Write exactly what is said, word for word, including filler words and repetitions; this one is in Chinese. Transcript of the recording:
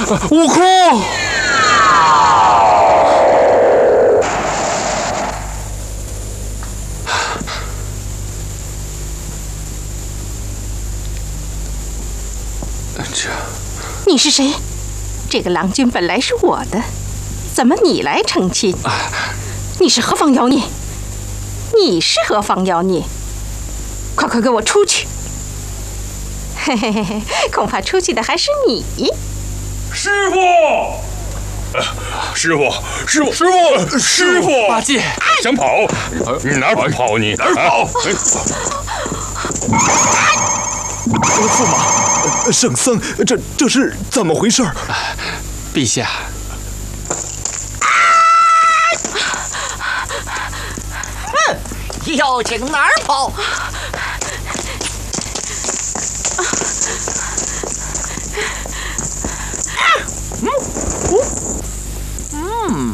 悟空！这， 你是谁？这个郎君本来是我的，怎么你来成亲？你是何方妖孽？你是何方妖孽？快快给我出去！嘿嘿嘿嘿，恐怕出去的还是你。 师傅，呃、师傅，师傅，师傅，师傅， 八戒， 想跑？你哪儿跑？你哪儿跑？ 驸马，圣僧，这这是怎么回事？ 陛下。 要请哪儿跑？